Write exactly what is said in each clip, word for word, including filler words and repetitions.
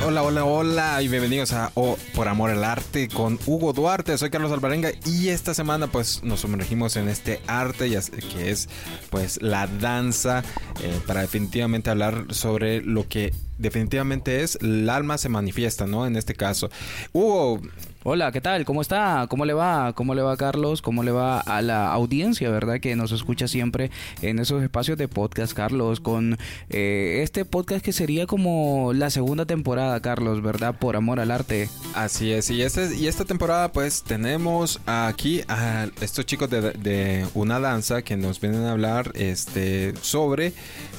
hola, hola, hola y bienvenidos a O por Amor al Arte con Hugo Duarte. Soy Carlos Alvarenga y esta semana pues nos sumergimos en este arte ya que es pues la danza eh, para definitivamente hablar sobre lo que definitivamente es el alma se manifiesta, ¿no? En este caso, Hugo. Hola, ¿qué tal? ¿Cómo está? ¿Cómo le va? ¿Cómo le va, Carlos? ¿Cómo le va a la audiencia, verdad? Que nos escucha siempre en esos espacios de podcast, Carlos, con eh, este podcast que sería como la segunda temporada, Carlos, ¿verdad? Por Amor al Arte. Así es, y, este, y esta temporada pues tenemos aquí a estos chicos de, de una danza que nos vienen a hablar este, sobre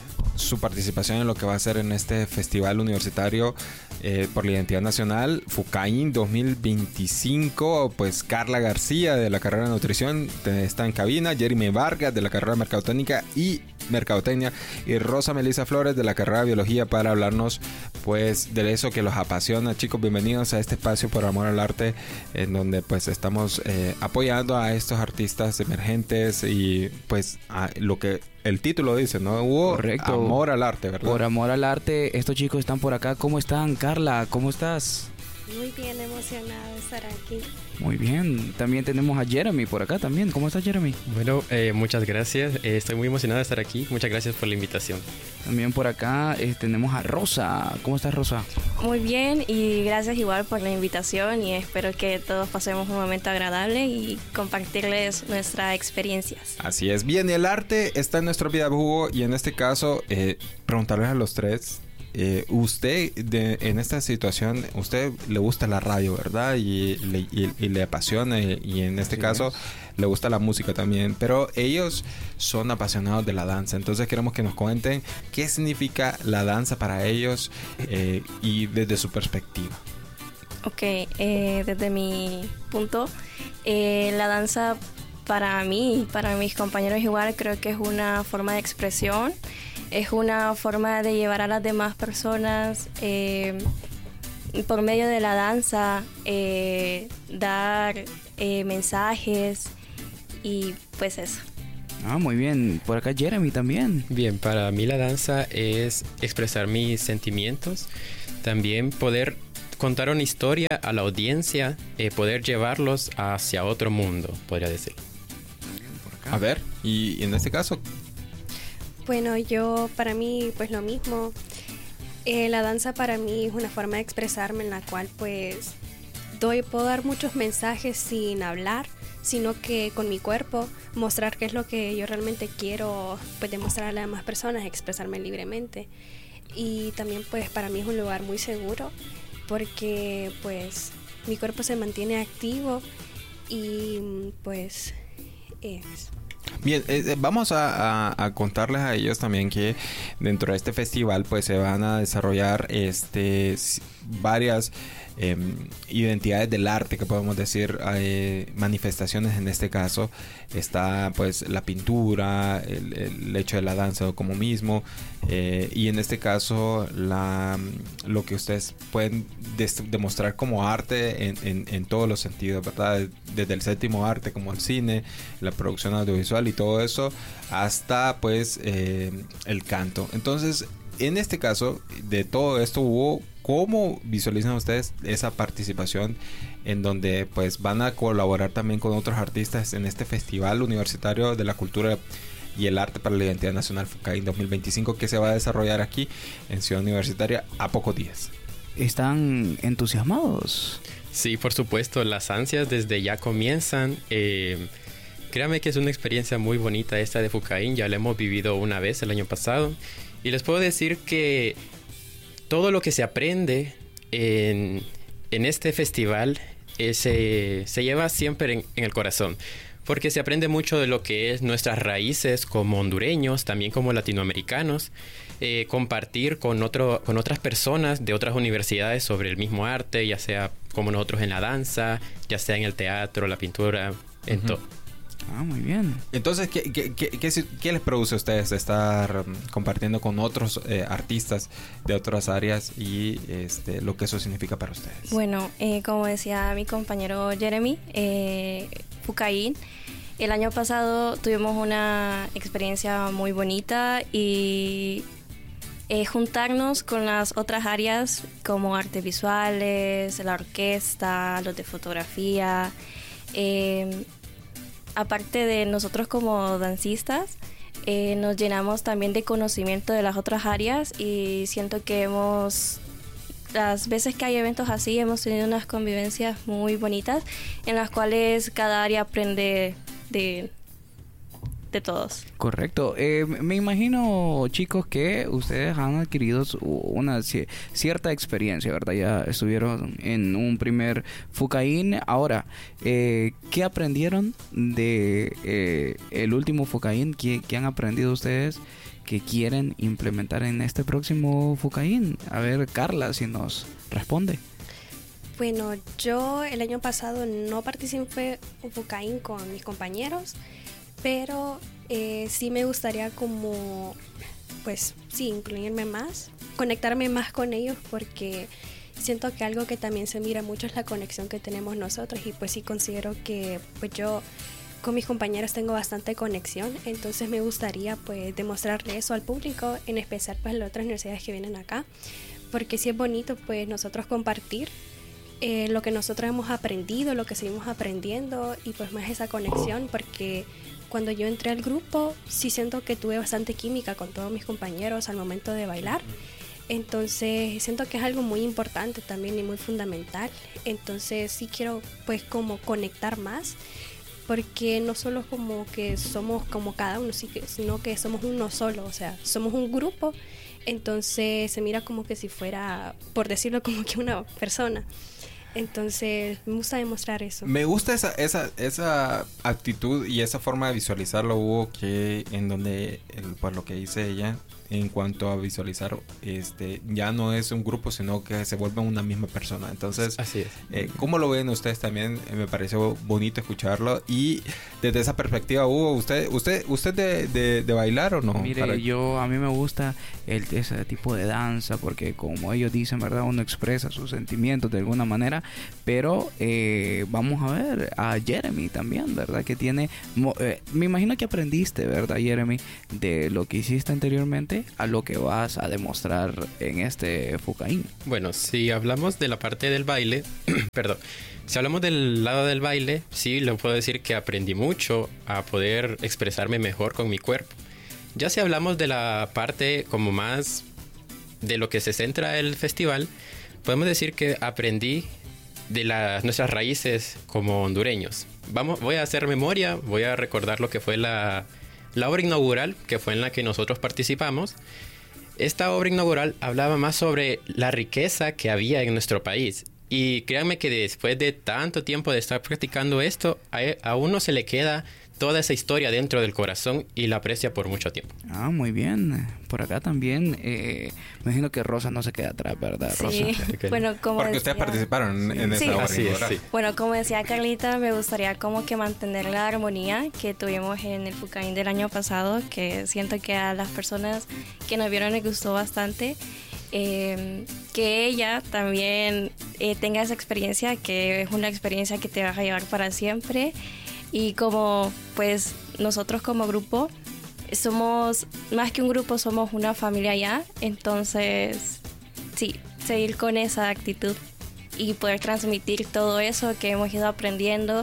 su participación en lo que va a ser en este festival universitario eh, por la identidad nacional FUCAIN dos mil veinticinco. Pues Carla García de la carrera de nutrición está en cabina, Jeremy Vargas de la carrera de mercadotecnia y mercadotecnia y Rosa Melissa Flores de la carrera de biología para hablarnos pues de eso que los apasiona. Chicos, bienvenidos a este espacio por amor al arte en donde pues estamos eh, apoyando a estos artistas emergentes y pues a lo que el título dice, ¿no? Hubo Correcto. Amor al arte, ¿verdad? Por Amor al Arte, estos chicos están por acá. ¿Cómo están, Carla? ¿Cómo estás? Muy bien, emocionada de estar aquí. Muy bien. También tenemos a Jeremy por acá también. ¿Cómo estás, Jeremy? Bueno, eh, muchas gracias. Eh, estoy muy emocionado de estar aquí. Muchas gracias por la invitación. También por acá eh, tenemos a Rosa. ¿Cómo estás, Rosa? Muy bien y gracias igual por la invitación y espero que todos pasemos un momento agradable y compartirles nuestras experiencias. Así es. Bien, el arte está en nuestra vida, Hugo, y en este caso eh, preguntarles a los tres. Eh, usted de, en esta situación, usted le gusta la radio, ¿verdad? Y le, y, y le apasiona y, y en este sí, caso es. Le gusta la música también, pero ellos son apasionados de la danza, entonces queremos que nos cuenten qué significa la danza para ellos eh, y desde su perspectiva. Ok, eh, desde mi punto, eh, la danza para mí y para mis compañeros igual creo que es una forma de expresión. Es una forma de llevar a las demás personas eh, por medio de la danza, eh, dar eh, mensajes y pues eso. Ah, muy bien. Por acá Jeremy también. Bien, para mí la danza es expresar mis sentimientos, también poder contar una historia a la audiencia, eh, poder llevarlos hacia otro mundo, podría decir. A ver, y en este caso... Bueno, yo, para mí, pues lo mismo. Eh, la danza para mí es una forma de expresarme en la cual, pues, doy, puedo dar muchos mensajes sin hablar, sino que con mi cuerpo mostrar qué es lo que yo realmente quiero, pues, demostrar a las demás personas, expresarme libremente. Y también, pues, para mí es un lugar muy seguro porque, pues, mi cuerpo se mantiene activo y, pues, es... Bien, eh, vamos a, a, a contarles a ellos también que dentro de este festival pues se van a desarrollar este varias eh, identidades del arte, que podemos decir eh, manifestaciones. En este caso está pues la pintura, el, el hecho de la danza como mismo eh, y en este caso la, lo que ustedes pueden des- demostrar como arte en, en, en todos los sentidos, ¿verdad? Desde el séptimo arte como el cine, la producción audiovisual y todo eso hasta pues eh, el canto. Entonces en este caso de todo esto hubo, ¿cómo visualizan ustedes esa participación en donde pues van a colaborar también con otros artistas en este Festival Universitario de la Cultura y el Arte para la Identidad Nacional FUCAIN dos mil veinticinco que se va a desarrollar aquí en Ciudad Universitaria a pocos días? ¿Están entusiasmados? Sí, por supuesto, las ansias desde ya comienzan. Eh, créanme que es una experiencia muy bonita esta de FUCAIN, ya la hemos vivido una vez el año pasado y les puedo decir que todo lo que se aprende en, en este festival eh, se, se lleva siempre en, en el corazón, porque se aprende mucho de lo que es nuestras raíces como hondureños, también como latinoamericanos, eh, compartir con, otro, con otras personas de otras universidades sobre el mismo arte, ya sea como nosotros en la danza, ya sea en el teatro, la pintura, en uh-huh. todo. Ah, muy bien. Entonces, ¿qué, qué, qué, qué, qué les produce a ustedes estar compartiendo con otros eh, artistas de otras áreas y este, lo que eso significa para ustedes? Bueno, eh, como decía mi compañero Jeremy, eh, FUCAIN, el año pasado tuvimos una experiencia muy bonita y eh, juntarnos con las otras áreas como artes visuales, la orquesta, los de fotografía. Eh, aparte de nosotros como dancistas, eh, nos llenamos también de conocimiento de las otras áreas y siento que hemos... Las veces que hay eventos así hemos tenido unas convivencias muy bonitas en las cuales cada área aprende de, de todos. Correcto. Eh, me imagino, chicos, que ustedes han adquirido una c- cierta experiencia, ¿verdad? Ya estuvieron en un primer Fucaín. Ahora, eh, ¿qué aprendieron de eh, el último Fucaín? ¿Qué, ¿Qué han aprendido ustedes que quieren implementar en este próximo Fucaín? A ver, Carla, si nos responde. Bueno, yo el año pasado no participé en Fucaín con mis compañeros, pero eh, sí me gustaría como, pues sí, incluirme más, conectarme más con ellos, porque siento que algo que también se mira mucho es la conexión que tenemos nosotros, y pues sí considero que pues yo con mis compañeros tengo bastante conexión, entonces me gustaría pues demostrarle eso al público, en especial pues las otras universidades que vienen acá, porque sí es bonito pues nosotros compartir eh, lo que nosotros hemos aprendido, lo que seguimos aprendiendo, y pues más esa conexión, porque cuando yo entré al grupo sí siento que tuve bastante química con todos mis compañeros al momento de bailar, entonces siento que es algo muy importante también y muy fundamental, entonces sí quiero pues como conectar más, porque no solo como que somos como cada uno, sino que somos uno solo, o sea, somos un grupo, entonces se mira como que si fuera, por decirlo, como que una persona. Entonces me gusta demostrar eso. Me gusta esa, esa, esa actitud y esa forma de visualizarlo, Hugo, que en donde, el, por lo que dice ella, en cuanto a visualizar, este, ya no es un grupo, sino que se vuelve una misma persona. Entonces, así es. Eh, ¿cómo lo ven ustedes también? Eh, me pareció bonito escucharlo. Y desde esa perspectiva, Hugo, ¿usted usted usted de, de, de bailar o no? Mire, Para... yo a mí me gusta el, ese tipo de danza, porque como ellos dicen, ¿verdad? Uno expresa sus sentimientos de alguna manera, pero eh, vamos a ver a Jeremy también, ¿verdad? Que tiene, eh, me imagino que aprendiste, ¿verdad, Jeremy? De lo que hiciste anteriormente a lo que vas a demostrar en este Fucaín. Bueno, si hablamos de la parte del baile, perdón, si hablamos del lado del baile, sí, le puedo decir que aprendí mucho a poder expresarme mejor con mi cuerpo. Ya si hablamos de la parte como más de lo que se centra el festival, podemos decir que aprendí de las nuestras raíces como hondureños. Vamos, voy a hacer memoria, voy a recordar lo que fue la, la obra inaugural, que fue en la que nosotros participamos. Esta obra inaugural hablaba más sobre la riqueza que había en nuestro país. Y créanme que después de tanto tiempo de estar practicando esto, a, a uno se le queda toda esa historia dentro del corazón y la aprecia por mucho tiempo. Ah, muy bien. Por acá también, eh, me imagino que Rosa no se queda atrás, ¿verdad, Rosa? Sí, Okay. bueno, como Porque decía, ustedes participaron en, en Sí, esa obra. así es, sí. bueno, como decía Carlita, me gustaría como que mantener la armonía que tuvimos en el Fucaín del año pasado, que siento que a las personas que nos vieron les gustó bastante. Eh, que ella también eh, tenga esa experiencia, que es una experiencia que te vas a llevar para siempre. Y como pues nosotros como grupo somos más que un grupo, somos una familia ya, entonces sí, seguir con esa actitud y poder transmitir todo eso que hemos ido aprendiendo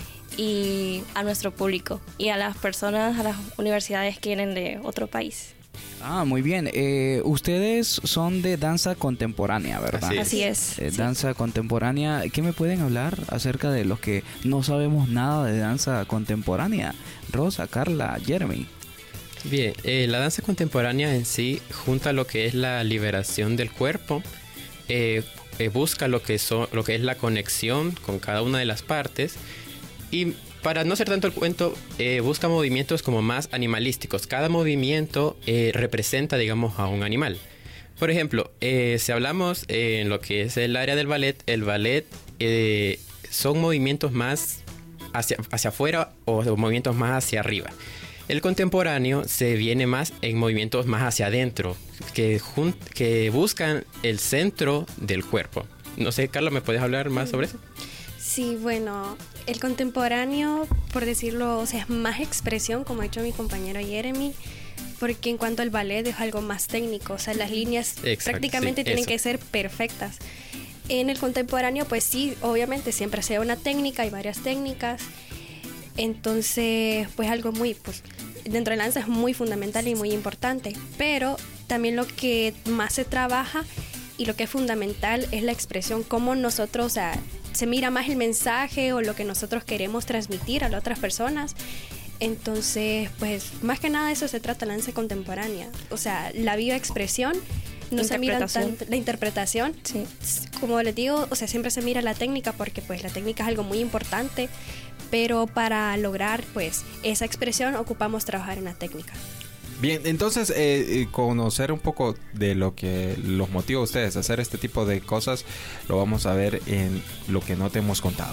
y a nuestro público y a las personas, a las universidades que vienen de otro país. Ah, muy bien. Eh, ustedes son de danza contemporánea, ¿verdad? Así es. Así es. Eh, sí. Danza contemporánea. ¿Qué me pueden hablar acerca de los que no sabemos nada de danza contemporánea? Rosa, Carla, Jeremy. Bien, eh, la danza contemporánea en sí junta lo que es la liberación del cuerpo, eh, eh, busca lo que, so, lo que es la conexión con cada una de las partes y para no hacer tanto el cuento, eh, busca movimientos como más animalísticos. Cada movimiento eh, representa, digamos, a un animal. Por ejemplo, eh, si hablamos eh, en lo que es el área del ballet, el ballet eh, son movimientos más hacia, hacia afuera o movimientos más hacia arriba. El contemporáneo se viene más en movimientos más hacia adentro, que, jun- que buscan el centro del cuerpo. No sé, Carla, ¿me puedes hablar más sobre eso? Sí, bueno, el contemporáneo, por decirlo, o sea, es más expresión, como ha dicho mi compañero Jeremy, porque en cuanto al ballet es algo más técnico, o sea, las líneas Exacto, prácticamente sí, tienen eso. que ser perfectas. En el contemporáneo, pues sí, obviamente siempre sea una técnica, hay varias técnicas, entonces pues algo muy, pues dentro de la danza es muy fundamental y muy importante, pero también lo que más se trabaja y lo que es fundamental es la expresión, cómo nosotros, o sea, se mira más el mensaje o lo que nosotros queremos transmitir a las otras personas. Entonces, pues más que nada de eso se trata la danza contemporánea, o sea, la bioexpresión, no se mira Interpretación. tanto la interpretación, Sí. como les digo, o sea, siempre se mira la técnica porque pues la técnica es algo muy importante, pero para lograr pues esa expresión ocupamos trabajar en la técnica. Bien, entonces eh, eh, conocer un poco de lo que los motiva a ustedes a hacer este tipo de cosas lo vamos a ver en lo que no te hemos contado.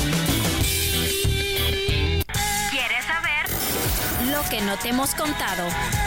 ¿Quieres saber lo que no te hemos contado?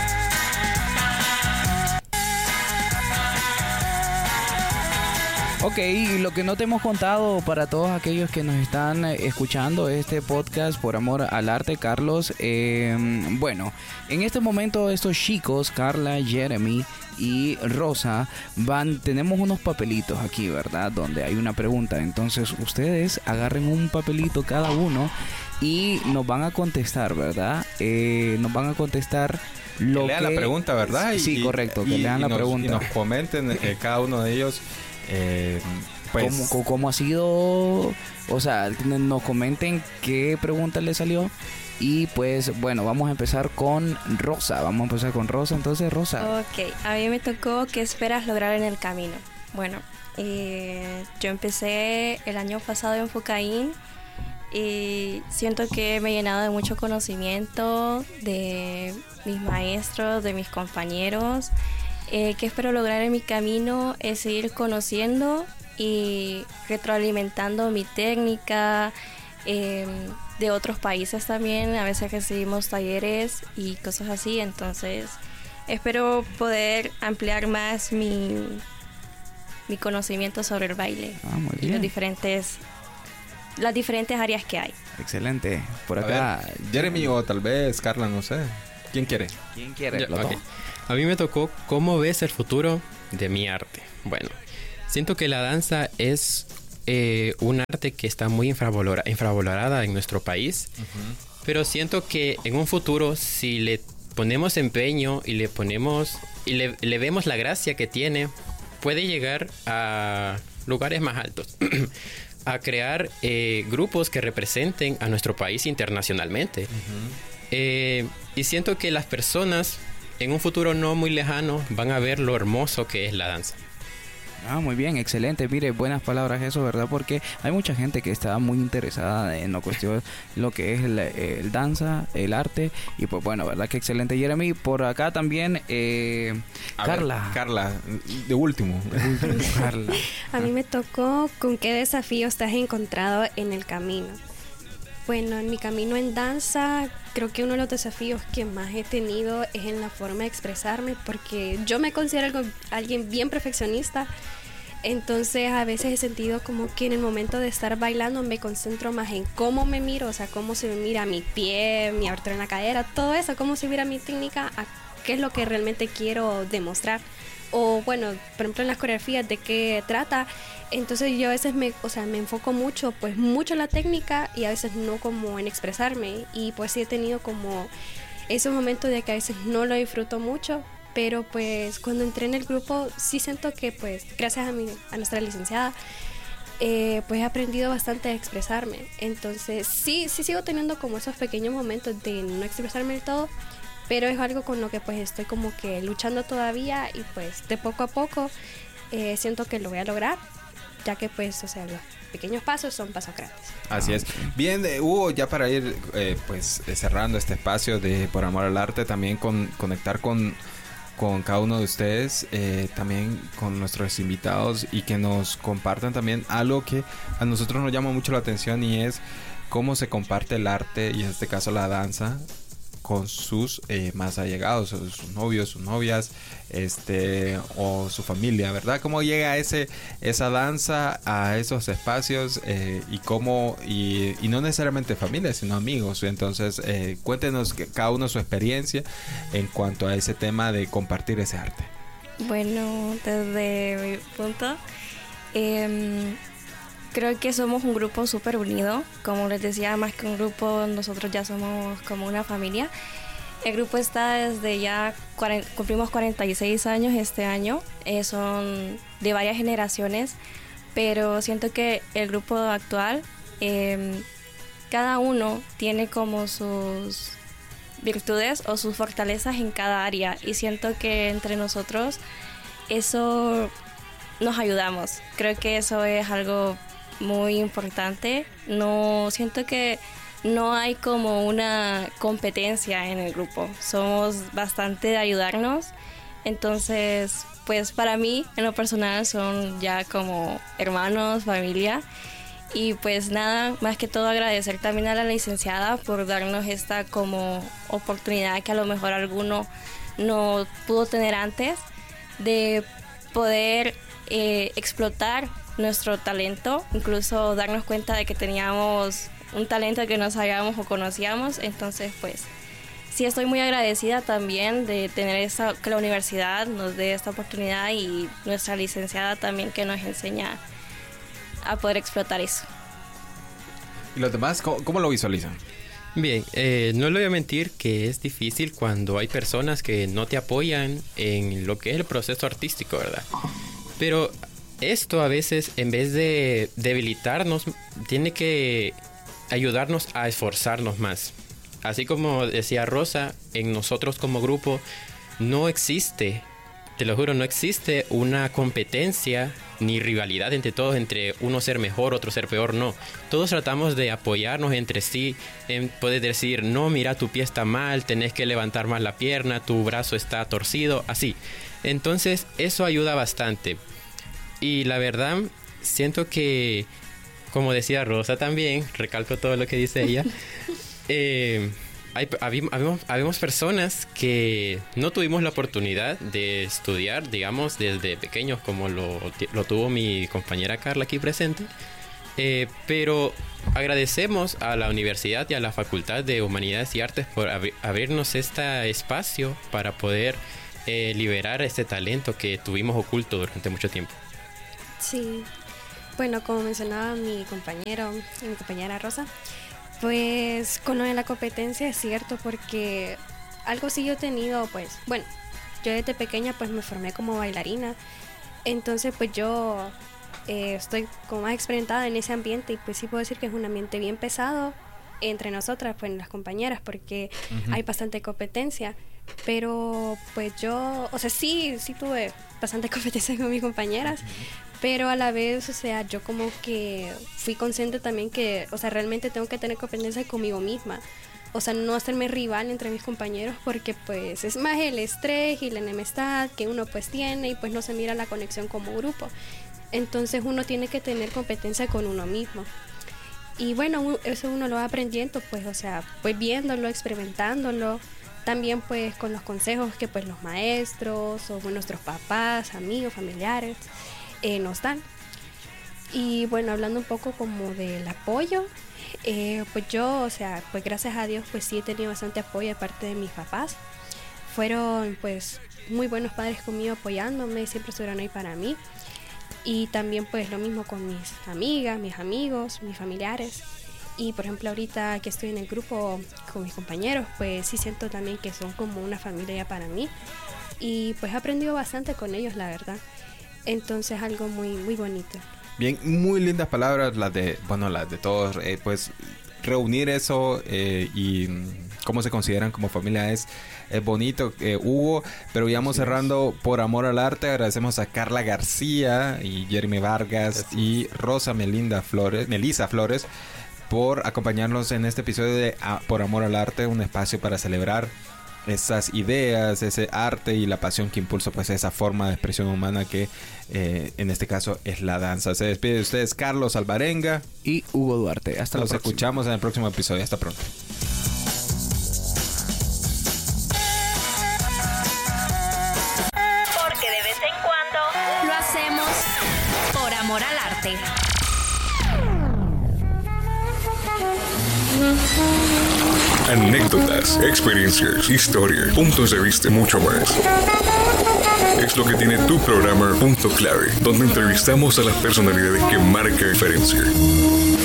Ok, y lo que no te hemos contado para todos aquellos que nos están eh, escuchando este podcast por amor al arte, Carlos. Eh, bueno, en este momento estos chicos, Carla, Jeremy y Rosa, van, tenemos unos papelitos aquí, ¿verdad? Donde hay una pregunta. Entonces ustedes agarren un papelito cada uno y nos van a contestar, ¿verdad? Eh, nos van a contestar lo que lean que... la pregunta, ¿verdad? Y- Sí, correcto, que y- lean y la nos- pregunta. Y nos comenten eh, cada uno de ellos. Eh, pues, ¿Cómo, cómo- cómo ha sido? O sea, nos comenten qué pregunta le salió. Y pues, bueno, vamos a empezar con Rosa. Vamos a empezar con Rosa. Entonces, Rosa. Ok, a mí me tocó ¿qué esperas lograr en el camino? Bueno, eh, yo empecé el año pasado en Fucaín y siento que me he llenado de mucho conocimiento de mis maestros, de mis compañeros. Eh, ¿Qué espero lograr en mi camino? Es seguir conociendo y retroalimentando mi técnica, eh, de otros países también. A veces recibimos talleres y cosas así, entonces espero poder ampliar más mi, mi conocimiento sobre el baile Ah, muy y bien. los diferentes, las diferentes áreas que hay. Excelente. Por a acá. ver, Jeremy o tal vez Carla, no sé. ¿Quién quiere? ¿Quién quiere? Ya, Los ok. dos. A mí me tocó cómo ves el futuro de mi arte. Bueno, siento que la danza es eh, un arte que está muy infravalora- infravalorada en nuestro país, pero siento que en un futuro, si le ponemos empeño y le ponemos y le, le vemos la gracia que tiene, puede llegar a lugares más altos. A crear eh, grupos que representen a nuestro país internacionalmente. Eh, y siento que las personas en un futuro no muy lejano van a ver lo hermoso que es la danza. Ah, muy bien, excelente. Mire, buenas palabras eso, ¿verdad? Porque hay mucha gente que está muy interesada en lo cuestión, lo que es el, el danza, el arte. Y pues bueno, ¿verdad? Que excelente, Jeremy. Por acá también, eh, A Carla. ver, Carla, de último. Carla. A mí me tocó con qué desafíos te has encontrado en el camino. Bueno, en mi camino en danza, creo que uno de los desafíos que más he tenido es en la forma de expresarme, porque yo me considero algo- alguien bien perfeccionista. Entonces a veces he sentido como que en el momento de estar bailando me concentro más en cómo me miro, o sea, cómo se me mira mi pie, mi abertura en la cadera, todo eso, cómo se mira mi técnica, a qué es lo que realmente quiero demostrar. O bueno, por ejemplo en las coreografías de qué trata. Entonces yo a veces me, o sea, me enfoco mucho, pues mucho en la técnica y a veces no como en expresarme. Y pues sí he tenido como esos momentos de que a veces no lo disfruto mucho. Pero pues cuando entré en el grupo sí siento que pues gracias a, mi, a nuestra licenciada eh, pues he aprendido bastante a expresarme. Entonces sí, sí sigo teniendo como esos pequeños momentos de no expresarme del todo, pero es algo con lo que pues estoy como que luchando todavía y pues de poco a poco eh, siento que lo voy a lograr, ya que pues, o sea, los pequeños pasos son pasos grandes. Así es. Bien, eh, Hugo, ya para ir eh, pues eh, cerrando este espacio de Por Amor al Arte, también con conectar con, con cada uno de ustedes, eh, también con nuestros invitados y que nos compartan también algo que a nosotros nos llama mucho la atención y es cómo se comparte el arte y en este caso la danza con sus eh, más allegados, sus novios, sus novias, este, o su familia, ¿verdad? ¿Cómo llega ese, esa danza a esos espacios eh, y cómo, y, y no necesariamente familia, sino amigos? Entonces, eh, cuéntenos cada uno su experiencia en cuanto a ese tema de compartir ese arte. Bueno, desde mi punto, eh, creo que somos un grupo súper unido. Como les decía, más que un grupo, nosotros ya somos como una familia. El grupo está desde ya, cuarenta, cumplimos cuarenta y seis años este año. Eh, son de varias generaciones, pero siento que el grupo actual, eh, cada uno tiene como sus virtudes o sus fortalezas en cada área, y siento que entre nosotros eso nos ayudamos. Creo que eso es algo muy importante. No siento que no hay como una competencia en el grupo, somos bastante de ayudarnos. Entonces, pues para mí en lo personal son ya como hermanos, familia. Y pues nada, más que todo agradecer también a la licenciada por darnos esta como oportunidad que a lo mejor alguno no pudo tener antes, de poder eh, explotar nuestro talento, incluso darnos cuenta de que teníamos un talento que no sabíamos o conocíamos. Entonces pues sí, estoy muy agradecida también de tener esa, que la universidad nos dé esta oportunidad, y nuestra licenciada también, que nos enseña a poder explotar eso. ¿Y los demás cómo, cómo lo visualizan? Bien, eh, no le voy a mentir que es difícil cuando hay personas que no te apoyan en lo que es el proceso artístico, ¿verdad? Pero esto a veces, en vez de debilitarnos, tiene que ayudarnos a esforzarnos más. Así como decía Rosa, en nosotros como grupo no existe, te lo juro, no existe una competencia ni rivalidad entre todos, entre uno ser mejor, otro ser peor, no. Todos tratamos de apoyarnos entre sí. En, puedes decir, no, mira, tu pie está mal, tenés que levantar más la pierna, tu brazo está torcido, así. Entonces, eso ayuda bastante. Y la verdad, siento que, como decía Rosa también, recalco todo lo que dice ella, eh... Hay, habemos, habemos personas que no tuvimos la oportunidad de estudiar, digamos, desde pequeños, como lo, lo tuvo mi compañera Carla aquí presente, eh, pero agradecemos a la universidad y a la Facultad de Humanidades y Artes por ab- abrirnos este espacio para poder eh, liberar este talento que tuvimos oculto durante mucho tiempo. Sí, bueno, como mencionaba mi compañero y mi compañera Rosa, pues con lo de la competencia es cierto, porque algo sí yo he tenido, pues, bueno, yo desde pequeña pues me formé como bailarina, entonces pues yo eh, estoy como más experimentada en ese ambiente, y pues sí puedo decir que es un ambiente bien pesado entre nosotras, pues las compañeras, porque uh-huh. hay bastante competencia, pero pues yo, o sea, sí, sí tuve bastante competencia con mis compañeras, uh-huh. pero a la vez, o sea, yo como que fui consciente también que, o sea, realmente tengo que tener competencia conmigo misma. O sea, no hacerme rival entre mis compañeros, porque pues es más el estrés y la enemistad que uno pues tiene, y pues no se mira la conexión como grupo. Entonces uno tiene que tener competencia con uno mismo. Y bueno, eso uno lo va aprendiendo, pues, o sea, pues viéndolo, experimentándolo. También pues con los consejos que pues los maestros o nuestros papás, amigos, familiares Eh, nos dan. Y bueno, hablando un poco como del apoyo, eh, pues yo, o sea, pues gracias a Dios pues sí he tenido bastante apoyo de parte de mis papás. Fueron pues muy buenos padres conmigo, apoyándome, siempre estuvieron ahí para mí. Y también pues lo mismo con mis amigas, mis amigos, mis familiares. Y por ejemplo ahorita que estoy en el grupo con mis compañeros, pues sí siento también que son como una familia ya para mí. Y pues he aprendido bastante con ellos, la verdad. Entonces algo muy muy bonito. Bien, muy lindas palabras las de, bueno, las de todos, eh, pues reunir eso eh, y cómo se consideran como familia es, es bonito, eh, Hugo, pero ya vamos cerrando por amor al arte. Agradecemos a Carla García y Jeremy Vargas y Rosa Melinda Flores, Melisa Flores, por acompañarnos en este episodio de a, Por Amor al Arte, un espacio para celebrar esas ideas, ese arte y la pasión que impulsa pues esa forma de expresión humana que eh, en este caso es la danza. Se despide de ustedes Carlos Alvarenga y Hugo Duarte. Hasta la próxima. Nos escuchamos en el próximo episodio. Hasta pronto. amor al arte. Anécdotas, experiencias, historias, puntos de vista y mucho más. Es lo que tiene tu programa Punto Clave, donde entrevistamos a las personalidades que marcan diferencia.